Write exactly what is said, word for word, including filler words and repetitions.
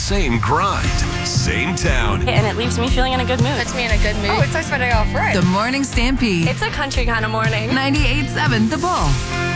Same grind, same town. And it leaves me feeling in a good mood. Puts me in a good mood. Oh, it starts my day off right. The Morning Stampede. It's a country kind of morning. ninety-eight point seven The Bull.